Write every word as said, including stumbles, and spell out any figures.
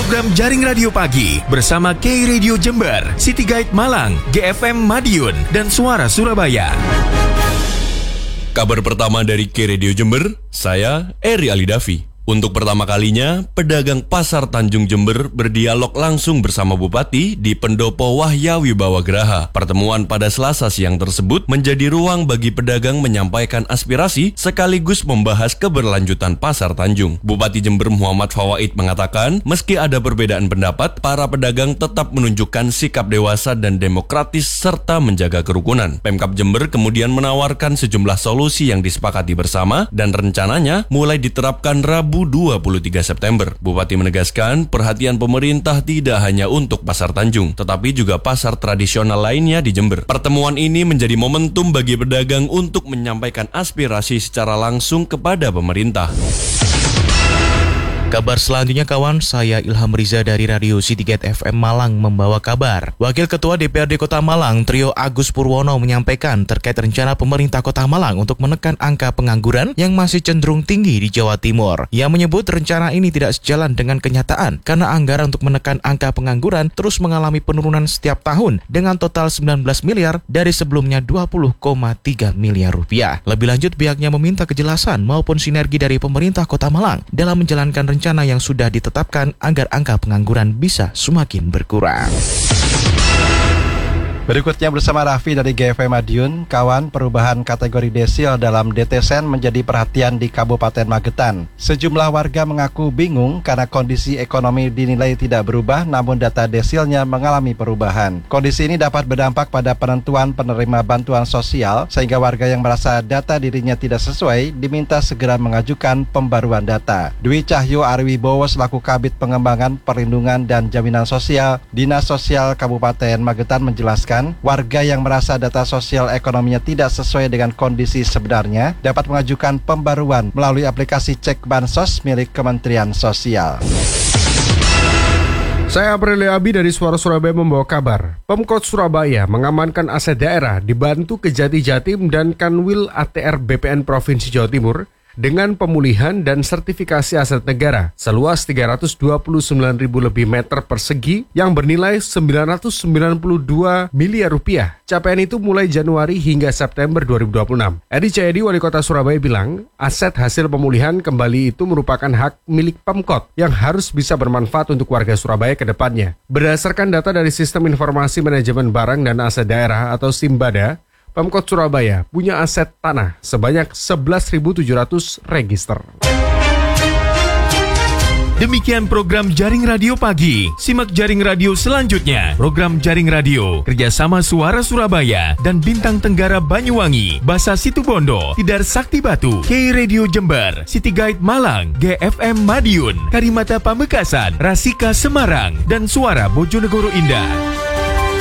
program Jaring Radio Pagi bersama K Radio Jember, City Guide Malang, G F M Madiun, dan Suara Surabaya. Kabar pertama dari K Radio Jember, saya Eri Alidavi. Untuk pertama kalinya, pedagang Pasar Tanjung Jember berdialog langsung bersama Bupati di Pendopo Wahya Wibawa Graha. Pertemuan pada Selasa siang tersebut menjadi ruang bagi pedagang menyampaikan aspirasi sekaligus membahas keberlanjutan Pasar Tanjung. Bupati Jember Muhammad Fawaid mengatakan, meski ada perbedaan pendapat, para pedagang tetap menunjukkan sikap dewasa dan demokratis serta menjaga kerukunan. Pemkab Jember kemudian menawarkan sejumlah solusi yang disepakati bersama dan rencananya mulai diterapkan Rabu dua puluh tiga September. Bupati menegaskan perhatian pemerintah tidak hanya untuk Pasar Tanjung, tetapi juga pasar tradisional lainnya di Jember. Pertemuan ini menjadi momentum bagi pedagang untuk menyampaikan aspirasi secara langsung kepada pemerintah. Kabar selanjutnya kawan, saya Ilham Riza dari Radio City Guide F M Malang membawa kabar. Wakil Ketua D P R D Kota Malang, Trio Agus Purwono menyampaikan terkait rencana pemerintah Kota Malang untuk menekan angka pengangguran yang masih cenderung tinggi di Jawa Timur. Ia menyebut rencana ini tidak sejalan dengan kenyataan karena anggaran untuk menekan angka pengangguran terus mengalami penurunan setiap tahun dengan total sembilan belas miliar dari sebelumnya dua puluh koma tiga miliar rupiah. Lebih lanjut, pihaknya meminta kejelasan maupun sinergi dari pemerintah Kota Malang dalam menjalankan rencana yang sudah ditetapkan agar angka pengangguran bisa semakin berkurang. Berikutnya bersama Raffi dari G F M Madiun, kawan, perubahan kategori desil dalam D T S E N menjadi perhatian di Kabupaten Magetan. Sejumlah warga mengaku bingung karena kondisi ekonomi dinilai tidak berubah namun data desilnya mengalami perubahan. Kondisi ini dapat berdampak pada penentuan penerima bantuan sosial sehingga warga yang merasa data dirinya tidak sesuai diminta segera mengajukan pembaruan data. Dwi Cahyo Arwibowo selaku Kabid Pengembangan Perlindungan dan Jaminan Sosial Dinas Sosial Kabupaten Magetan menjelaskan, warga yang merasa data sosial ekonominya tidak sesuai dengan kondisi sebenarnya dapat mengajukan pembaruan melalui aplikasi Cek Bansos milik Kementerian Sosial. Saya Aprilia Abi dari Suara Surabaya membawa kabar. Pemkot Surabaya mengamankan aset daerah dibantu Kejati Jatim dan Kanwil A T R B P N Provinsi Jawa Timur dengan pemulihan dan sertifikasi aset negara seluas tiga ratus dua puluh sembilan ribu lebih meter persegi yang bernilai sembilan ratus sembilan puluh dua miliar rupiah. Capaian itu mulai Januari hingga September dua ribu dua puluh enam. Edi Cahyadi, Wali Kota Surabaya bilang, aset hasil pemulihan kembali itu merupakan hak milik Pemkot yang harus bisa bermanfaat untuk warga Surabaya ke depannya. Berdasarkan data dari Sistem Informasi Manajemen Barang dan Aset Daerah atau SIMBADA, Pemkot Surabaya punya aset tanah sebanyak sebelas ribu tujuh ratus register. Demikian program Jaring Radio Pagi. Simak Jaring Radio selanjutnya. Program Jaring Radio kerjasama Suara Surabaya dan Bintang Tenggara Banyuwangi, Basa Situbondo, Tidar Sakti Batu, K Radio Jember, City Guide Malang, G F M Madiun, Karimata Pamekasan, Rasika Semarang, dan Suara Bojonegoro Indah.